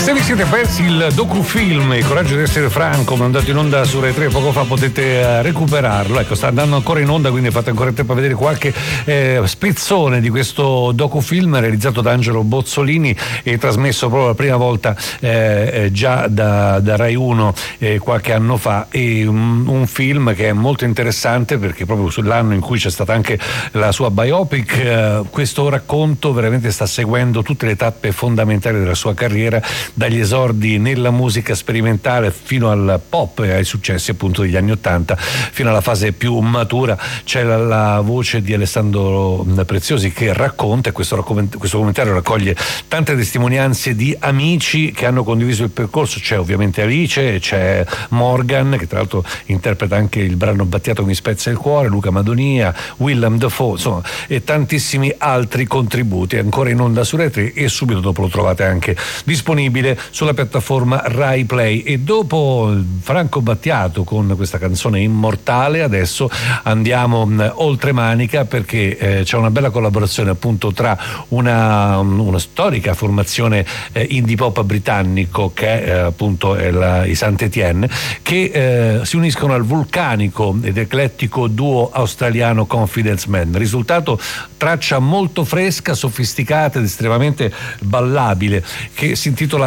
Se vi siete persi il docufilm Il coraggio di essere Franco, mandato in onda su Rai 3 poco fa, potete recuperarlo. Ecco, sta andando ancora in onda, quindi fate ancora in tempo a vedere qualche spezzone di questo docufilm realizzato da Angelo Bozzolini e trasmesso proprio la prima volta già da Rai 1 qualche anno fa. E un film che è molto interessante perché proprio sull'anno in cui c'è stata anche la sua biopic, questo racconto veramente sta seguendo tutte le tappe fondamentali della sua carriera, dagli esordi nella musica sperimentale fino al pop e ai successi appunto degli anni '80 fino alla fase più matura. C'è la voce di Alessandro Preziosi che racconta, e questo documentario raccoglie tante testimonianze di amici che hanno condiviso il percorso. C'è ovviamente Alice, c'è Morgan che tra l'altro interpreta anche il brano Battiato mi spezza il cuore, Luca Madonia, Willem Dafoe, insomma, e tantissimi altri contributi. È ancora in onda su Rai 3 e subito dopo lo trovate anche disponibile sulla piattaforma Rai Play. E dopo Franco Battiato con questa canzone immortale, adesso andiamo oltre manica perché c'è una bella collaborazione appunto tra una storica formazione indie pop britannico che è appunto i Saint-Étienne, che si uniscono al vulcanico ed eclettico duo australiano Confidence Man. Risultato: traccia molto fresca, sofisticata ed estremamente ballabile che si intitola